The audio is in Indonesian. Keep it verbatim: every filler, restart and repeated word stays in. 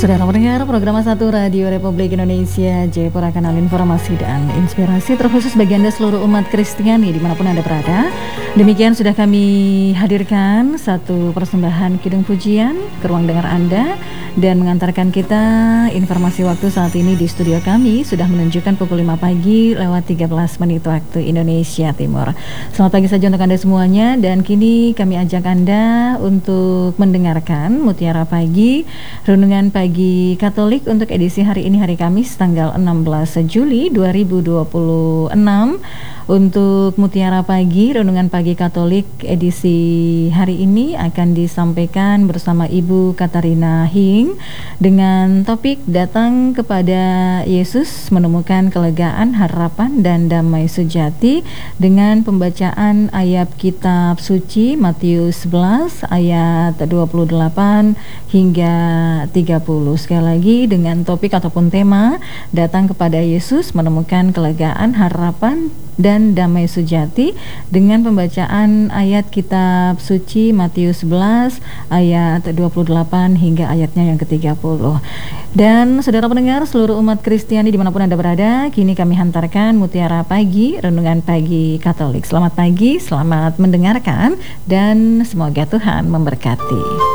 Saudara pendengar program satu Radio Republik Indonesia Jayapura, kanal informasi dan inspirasi terkhusus bagi Anda seluruh umat Kristiani dimanapun Anda berada. Demikian sudah kami hadirkan satu persembahan kidung pujian ke ruang dengar Anda dan mengantarkan kita informasi waktu saat ini di studio kami sudah menunjukkan pukul lima pagi lewat tiga belas menit waktu Indonesia Timur. Selamat pagi saja untuk Anda semuanya, dan kini kami ajak Anda untuk mendengarkan Mutiara Pagi, renungan pagi Katolik untuk edisi hari ini, hari Kamis tanggal enam belas Juli dua ribu dua puluh enam. Untuk Mutiara Pagi, renungan pagi Katolik edisi hari ini akan disampaikan bersama Ibu Katarina Hing dengan topik datang kepada Yesus menemukan kelegaan, harapan dan damai sejati, dengan pembacaan ayat kitab suci Matius sebelas ayat dua puluh delapan hingga tiga puluh. Sekali lagi dengan topik ataupun tema datang kepada Yesus menemukan kelegaan, harapan dan damai sejati, dengan pembacaan ayat kitab suci Matius sebelas ayat dua puluh delapan hingga ayatnya yang ke tiga puluh. Dan saudara pendengar seluruh umat Kristiani dimanapun Anda berada, kini kami hantarkan Mutiara Pagi, renungan pagi Katolik. Selamat pagi, selamat mendengarkan, dan semoga Tuhan memberkati.